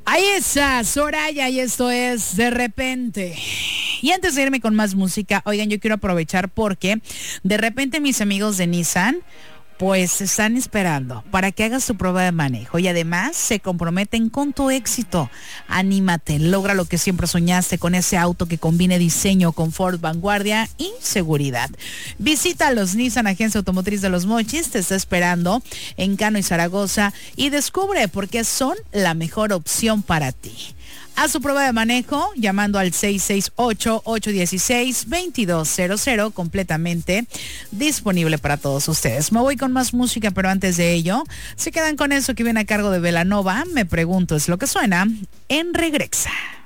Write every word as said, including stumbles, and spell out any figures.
Ahí está Soraya y esto es De Repente. Y antes de irme con más música, oigan, yo quiero aprovechar porque de repente mis amigos de Nissan pues están esperando para que hagas tu prueba de manejo y además se comprometen con tu éxito. Anímate, logra lo que siempre soñaste con ese auto que combine diseño, confort, vanguardia y seguridad. Visita los Nissan Agencia Automotriz de Los Mochis, te está esperando en Cano y Zaragoza y descubre por qué son la mejor opción para ti. Haz su prueba de manejo llamando al seis seis ocho, ocho uno seis, dos dos cero cero, completamente disponible para todos ustedes. Me voy con más música, pero antes de ello, se quedan con eso que viene a cargo de Belanova. Me pregunto, es lo que suena en Regresa.